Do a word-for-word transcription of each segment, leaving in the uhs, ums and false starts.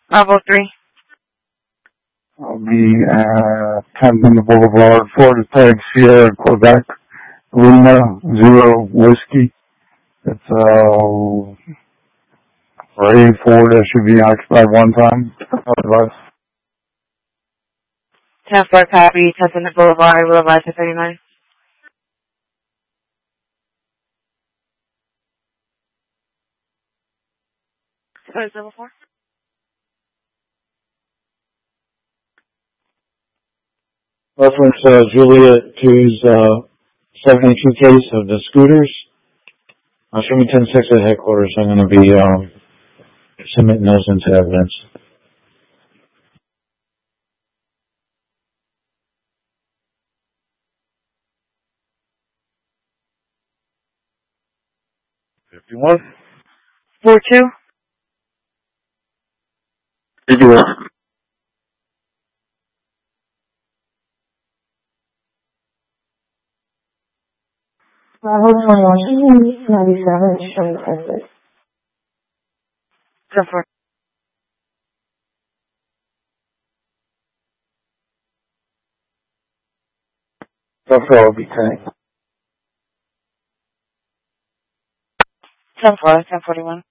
Bravo three. I'll be at Camden Boulevard, Florida Tag, Sierra, Quebec, Lima, Zero, Whiskey. It's, uh, for A four that should be occupied one time. Otherwise. ten four copy, Camden Boulevard, Boulevard two thirty-nine. What is level four? Reference uh, Juliet two's uh, seventy-two case of the scooters. Uh, show me ten six at headquarters. I'm going to be um, submitting those into evidence. fifty-one. four two. fifty-one. Bravo one ninety-seven. ten four. That's all I'll be saying. ten four, ten forty-one.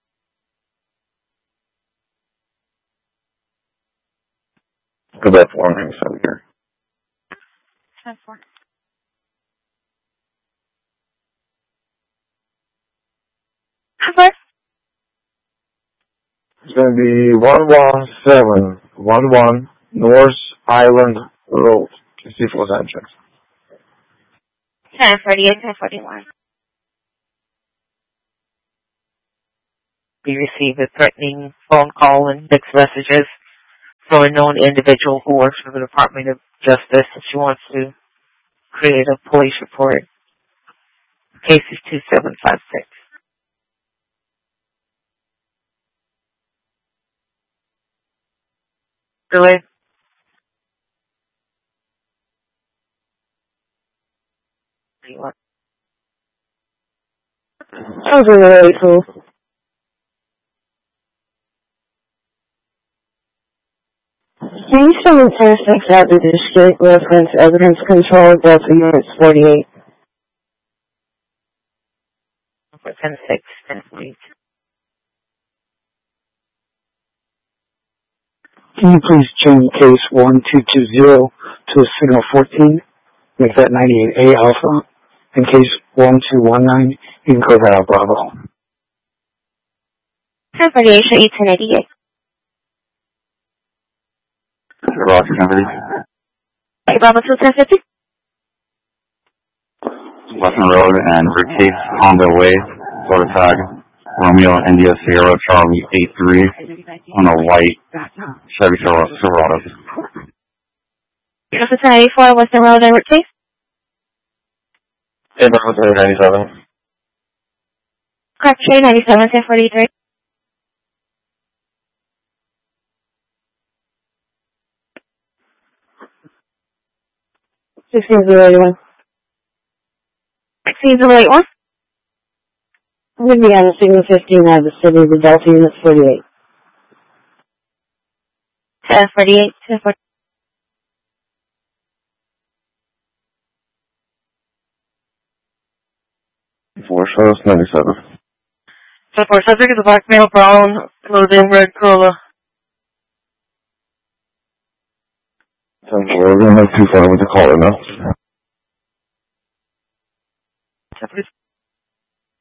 Go back four ninety-seven here. ten four. What? It's going to be one one seven one one North Island Road. Can see full time checks. ten forty-eight, ten forty-one. We received a threatening phone call and text messages from a known individual who works for the Department of Justice, and she wants to create a police report. Case is two seven five six. Go ahead. That was really cool. Can you show me ten six out of the state reference evidence control documents forty-eight? ten six, ten forty-eight. Can you please change case one two two zero to a signal fourteen? Make that ninety-eight A alpha. In case one two one nine, you can code that out Bravo. ten forty-eight, show you ten eighty-eight. Roger, number. Hey, Bravo two, ten fifty. Western Road and Rick Case, Honda Way, Florida Tag, Romeo India Sierra Charlie eight three on a white Chevy Silverado. This is ten eighty-four, Western Road and Rick Case. Hey, Bravo two ninety-seven. Correct, Trade ninety-seven, ten forty-three. sixteen zero eighty-one. sixteen zero eight one. I'm going to be on the signal fifteen out of the city of Adelphi, unit forty-eight. ten forty-eight, ten forty-eight. Four shows, ninety-seven. ten four, subject is a black male, brown, clothing, red Corolla. ten four, we're going to have two fun with the caller now. ten forty-six.